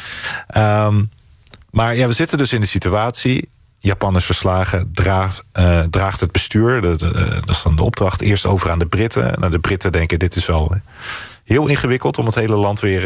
Speaker 5: Maar we zitten dus in de situatie. Japan is verslagen, draagt het bestuur. Dat is dan de opdracht eerst over aan de Britten. Nou, de Britten denken dit is wel heel ingewikkeld om het hele land weer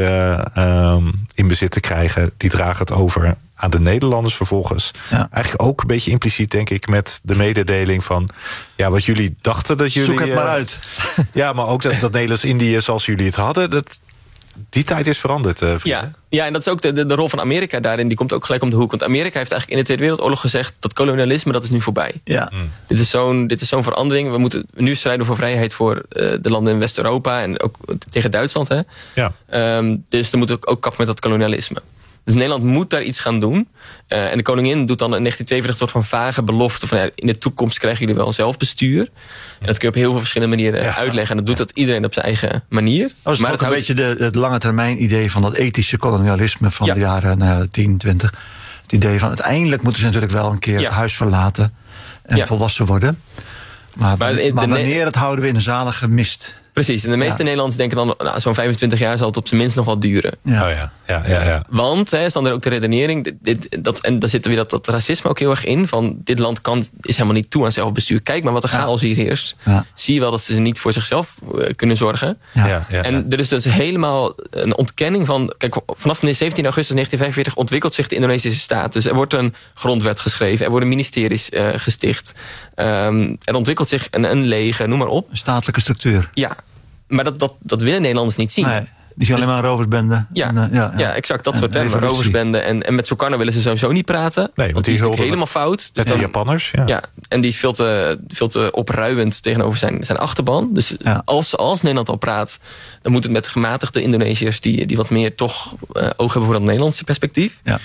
Speaker 5: in bezit te krijgen. Die dragen het over aan de Nederlanders vervolgens. Ja. Eigenlijk ook een beetje impliciet, denk ik, met de mededeling van wat jullie dachten dat jullie...
Speaker 7: Zoek het maar uit.
Speaker 5: Ja, maar ook dat Nederlands-Indië zoals jullie het hadden, die tijd is veranderd.
Speaker 6: En dat is ook de rol van Amerika daarin. Die komt ook gelijk om de hoek. Want Amerika heeft eigenlijk in de Tweede Wereldoorlog gezegd dat kolonialisme, dat is nu voorbij. Ja. Dit is zo'n verandering. We moeten nu strijden voor vrijheid voor de landen in West-Europa en ook tegen Duitsland. Hè? Ja. Dus dan moeten we ook kappen met dat kolonialisme. Dus Nederland moet daar iets gaan doen. En de koningin doet dan in 1942 een soort van vage belofte van in de toekomst krijgen jullie wel zelfbestuur. En dat kun je op heel veel verschillende manieren uitleggen. En dat doet dat iedereen op zijn eigen manier.
Speaker 7: Dat is ook een beetje het lange termijn idee van dat ethische kolonialisme van de jaren 10, 20. Het idee van uiteindelijk moeten ze natuurlijk wel een keer het huis verlaten en volwassen worden. Maar wanneer het houden we in een zalige mist.
Speaker 6: Precies, en de meeste Nederlanders denken dan zo'n 25 jaar zal het op zijn minst nog wel duren.
Speaker 5: Ja.
Speaker 6: Want, is dan er ook de redenering, en daar zit weer dat racisme ook heel erg in, van dit land is helemaal niet toe aan zelfbestuur. Kijk maar wat er chaos hier heerst. Ja. Zie je wel dat ze niet voor zichzelf kunnen zorgen. En er is dus helemaal een ontkenning van, kijk, vanaf 17 augustus 1945 ontwikkelt zich de Indonesische staat. Dus er wordt een grondwet geschreven, er worden ministeries gesticht. Er ontwikkelt zich een leger, noem maar op.
Speaker 7: Een statelijke structuur.
Speaker 6: Ja. Maar dat willen Nederlanders niet zien.
Speaker 7: Nee, die zien alleen maar een roversbende.
Speaker 6: Ja, exact, dat soort termen. Roversbende. En met Sukarno willen ze sowieso niet praten. Nee, want die is natuurlijk helemaal fout.
Speaker 5: Dus de Japanners.
Speaker 6: Ja, en die is veel te opruiend tegenover zijn achterban. Dus als Nederland al praat, dan moet het met gematigde Indonesiërs die wat meer toch oog hebben voor dat Nederlandse perspectief. Ja.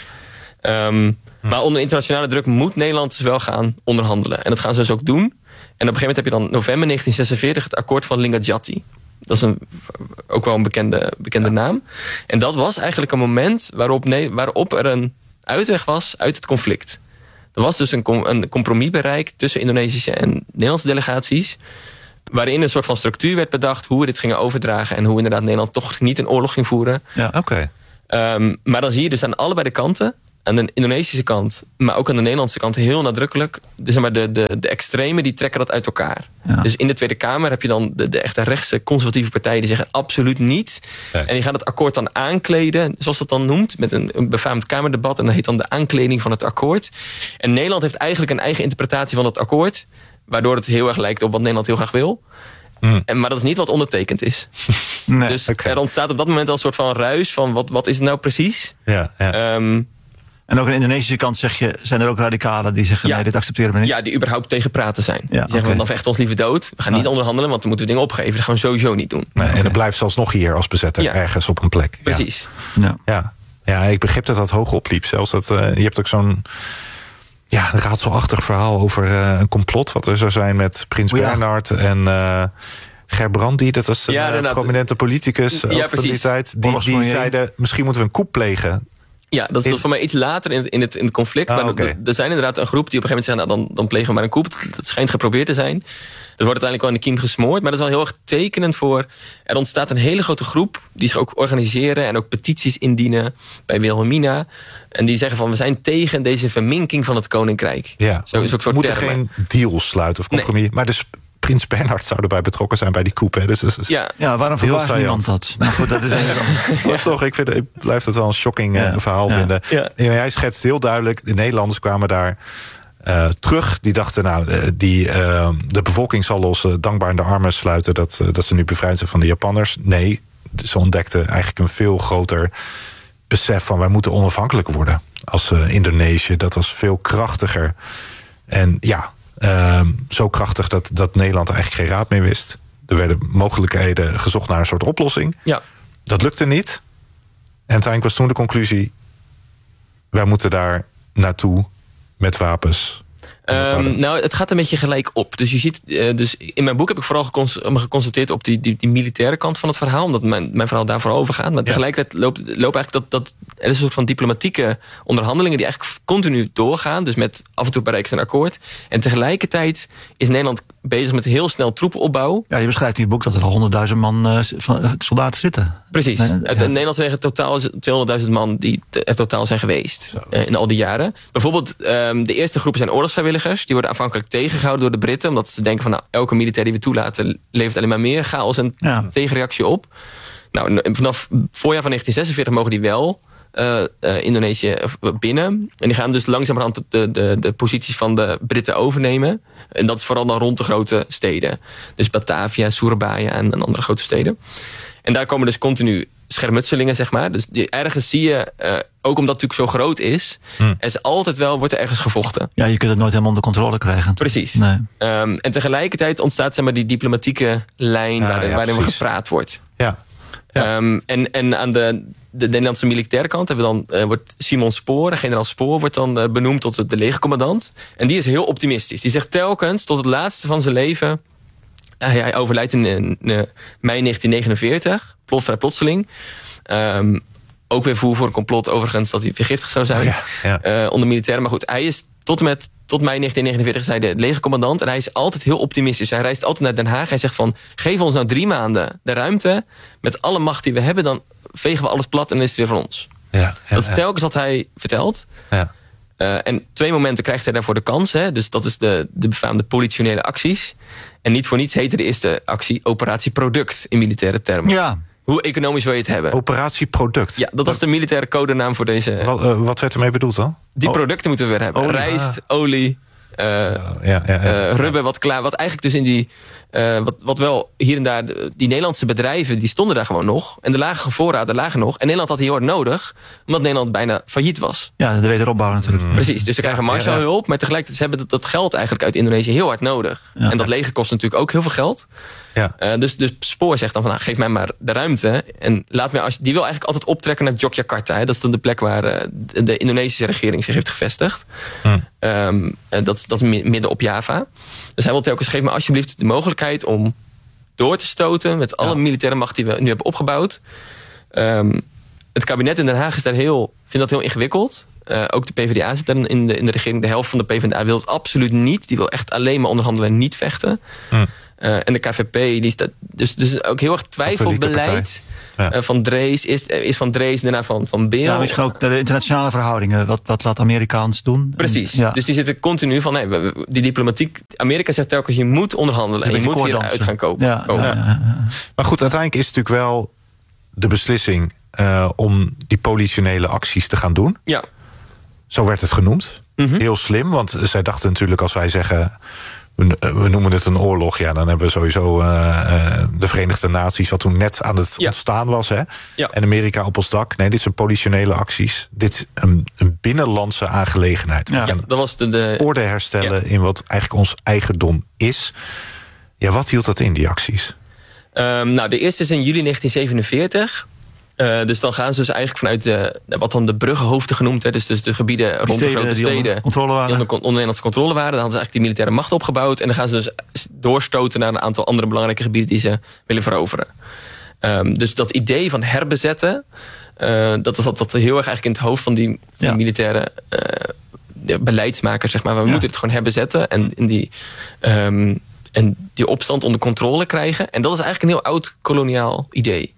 Speaker 6: Maar onder internationale druk moet Nederland dus wel gaan onderhandelen. En dat gaan ze dus ook doen. En op een gegeven moment heb je dan november 1946 het akkoord van Linggadjati. Dat is ook wel een bekende naam. En dat was eigenlijk een moment waarop er een uitweg was uit het conflict. Er was dus een compromis bereikt tussen Indonesische en Nederlandse delegaties, waarin een soort van structuur werd bedacht hoe we dit gingen overdragen en hoe inderdaad Nederland toch niet een oorlog ging voeren.
Speaker 5: Ja, oké.
Speaker 6: Maar dan zie je dus aan allebei de kanten, aan de Indonesische kant, maar ook aan de Nederlandse kant heel nadrukkelijk, de extremen die trekken dat uit elkaar. Ja. Dus in de Tweede Kamer heb je dan de echte rechtse conservatieve partijen die zeggen absoluut niet. Nee. En die gaan het akkoord dan aankleden, zoals dat dan noemt, met een befaamd Kamerdebat. En dat heet dan de aankleding van het akkoord. En Nederland heeft eigenlijk een eigen interpretatie van het akkoord, waardoor het heel erg lijkt op wat Nederland heel graag wil. Maar dat is niet wat ondertekend is. Nee, dus er ontstaat op dat moment al een soort van ruis van wat is het nou precies?
Speaker 5: Ja.
Speaker 7: En ook aan de Indonesische kant zijn er ook radicalen die zeggen, nee, dit accepteren we niet.
Speaker 6: Ja, die überhaupt tegen praten zijn. Die zeggen, dan vechten ons liever dood. We gaan niet onderhandelen, want dan moeten we dingen opgeven. Dat gaan we sowieso niet doen.
Speaker 5: Nee, en dan blijft zelfs nog hier als bezetter ergens op een plek.
Speaker 6: Precies.
Speaker 5: Ja, ik begreep dat dat hoog opliep. Zelfs dat je hebt ook zo'n raadselachtig verhaal over een complot wat er zou zijn met Prins Bernhard en Gerbrandy, dat was een prominente politicus van die tijd. Die zeiden, misschien moeten we een coup plegen.
Speaker 6: Ja, dat is voor mij iets later in het conflict. Maar er zijn inderdaad een groep die op een gegeven moment zeggen, dan plegen we maar een coup. Dat schijnt geprobeerd te zijn. Dat wordt uiteindelijk wel in de kiem gesmoord. Maar dat is wel heel erg tekenend voor. Er ontstaat een hele grote groep die zich ook organiseren en ook petities indienen bij Wilhelmina. En die zeggen van, we zijn tegen deze verminking van het koninkrijk.
Speaker 5: Ja, zo is ook soort moeten geen deals sluiten of compromis. Nee. Maar dus Prins Bernhard zou erbij betrokken zijn bij die coup. Hè? Dus
Speaker 7: waarom verwacht niemand dat? Nou goed, dat is
Speaker 5: maar toch, ik blijf het wel een shocking verhaal vinden. Ja. En hij schetst heel duidelijk, de Nederlanders kwamen daar terug. Die dachten, de bevolking zal ons dankbaar in de armen sluiten dat ze nu bevrijd zijn van de Japanners. Nee, ze ontdekten eigenlijk een veel groter besef van, wij moeten onafhankelijk worden als Indonesië. Dat was veel krachtiger. En zo krachtig dat Nederland eigenlijk geen raad meer wist. Er werden mogelijkheden gezocht naar een soort oplossing.
Speaker 6: Ja.
Speaker 5: Dat lukte niet. En uiteindelijk was toen de conclusie... wij moeten daar naartoe met wapens.
Speaker 6: Nou, het gaat een beetje gelijk op. Dus je ziet, dus in mijn boek heb ik vooral geconstateerd op die militaire kant van het verhaal, omdat mijn verhaal daarvoor overgaat. Maar tegelijkertijd loopt eigenlijk dat er is een soort van diplomatieke onderhandelingen die eigenlijk continu doorgaan. Dus met af en toe bereikt ze een akkoord. En tegelijkertijd is Nederland bezig met heel snel troepenopbouw.
Speaker 7: Ja, je beschrijft in je boek dat er al 100.000 man soldaten zitten.
Speaker 6: Precies. Het Nederlands leger totaal is 200.000 man die er totaal zijn geweest in al die jaren. Bijvoorbeeld de eerste groepen zijn oorlogsvrijwilligers. Die worden aanvankelijk tegengehouden door de Britten, omdat ze denken van elke militair die we toelaten levert alleen maar meer chaos en tegenreactie op. Nou, vanaf voorjaar van 1946 mogen die wel Indonesië binnen. En die gaan dus langzamerhand de posities van de Britten overnemen. En dat is vooral dan rond de grote steden. Dus Batavia, Surabaya en andere grote steden. En daar komen dus continu schermutselingen, zeg maar. Dus ergens zie je, ook omdat het natuurlijk zo groot is, er is altijd wel, wordt er ergens gevochten.
Speaker 7: Ja, je kunt het nooit helemaal onder controle krijgen.
Speaker 6: Precies.
Speaker 7: Nee.
Speaker 6: En tegelijkertijd ontstaat, zeg maar, die diplomatieke lijn waarin we gepraat wordt.
Speaker 5: Ja.
Speaker 6: En aan de Nederlandse militaire kant hebben we dan, wordt Simon Spoor, generaal Spoor, wordt dan benoemd tot de legercommandant. En die is heel optimistisch. Die zegt telkens, tot het laatste van zijn leven, hij overlijdt in mei 1949, vrij plotseling. Ook weer voer voor een complot overigens dat hij vergiftigd zou zijn onder militairen. Maar goed, hij is tot mei 1949 zei de legercommandant en hij is altijd heel optimistisch. Hij reist altijd naar Den Haag. Hij zegt van, geef ons nou 3 maanden de ruimte. Met alle macht die we hebben, dan vegen we alles plat en dan is het weer van ons. Dat is telkens wat hij vertelt. Ja. En 2 momenten krijgt hij daarvoor de kans. Hè? Dus dat is de befaamde politionele acties. En niet voor niets heette de eerste actie Operatie Product in militaire termen.
Speaker 7: Ja.
Speaker 6: Hoe economisch wil je het hebben?
Speaker 5: Operatie Product.
Speaker 6: Ja, dat was de militaire codenaam voor deze.
Speaker 5: Wat werd ermee bedoeld dan?
Speaker 6: Die producten moeten we weer hebben.
Speaker 5: Olie.
Speaker 6: Rijst, olie, rubber, wat klaar. Wat eigenlijk dus in die... wat wel hier en daar... Die Nederlandse bedrijven, die stonden daar gewoon nog. En de lage voorraden lagen nog. En Nederland had die heel hard nodig. Omdat Nederland bijna failliet was.
Speaker 7: Ja, de wederopbouw natuurlijk.
Speaker 6: Precies, dus ze krijgen Marshallhulp. Maar tegelijkertijd ze hebben dat geld eigenlijk uit Indonesië heel hard nodig. Ja. En dat leger kost natuurlijk ook heel veel geld. Ja. Dus Spoor zegt dan van, geef mij maar de ruimte. En laat mij die wil eigenlijk altijd optrekken naar Yogyakarta. Hè. Dat is dan de plek waar de Indonesische regering zich heeft gevestigd. Dat is midden op Java. Dus hij wil telkens, geef me alsjeblieft de mogelijkheid om door te stoten met alle militaire macht die we nu hebben opgebouwd. Het kabinet in Den Haag is daar vindt dat heel ingewikkeld. Ook de PvdA zit dan in de regering. De helft van de PvdA wil het absoluut niet. Die wil echt alleen maar onderhandelen en niet vechten. En de KVP, die staat dus ook heel erg twijfelbeleid van Drees. Is van Drees, daarna van Beel.
Speaker 7: Ja, misschien ook de internationale verhoudingen. Wat laat Amerikaans doen?
Speaker 6: Precies. Dus die zitten continu van, die diplomatiek. Amerika zegt telkens, je moet onderhandelen. En je moet hieruit gaan kopen.
Speaker 7: Ja.
Speaker 5: Maar goed, uiteindelijk is het natuurlijk wel de beslissing om die politionele acties te gaan doen.
Speaker 6: Ja.
Speaker 5: Zo werd het genoemd. Heel slim, want zij dachten natuurlijk, als wij zeggen, we noemen het een oorlog, ja, dan hebben we sowieso de Verenigde Naties, wat toen net aan het ontstaan was, hè? Ja. En Amerika op ons dak. Nee, dit zijn politionele acties. Dit is een binnenlandse aangelegenheid.
Speaker 6: Ja, dat was de
Speaker 5: orde herstellen in wat eigenlijk ons eigendom is. Ja, wat hield dat in, die acties?
Speaker 6: Nou, de eerste is in juli 1947. Dus dan gaan ze dus eigenlijk vanuit wat dan de bruggenhoofden genoemd. Hè, dus de gebieden rond de grote steden die onder Nederlandse controle waren. Dan hadden ze eigenlijk die militaire macht opgebouwd. En dan gaan ze dus doorstoten naar een aantal andere belangrijke gebieden die ze willen veroveren. Dus dat idee van herbezetten, dat zat heel erg eigenlijk in het hoofd van die militaire beleidsmakers, zeg maar. We moeten het gewoon herbezetten en die opstand onder controle krijgen. En dat is eigenlijk een heel oud koloniaal idee.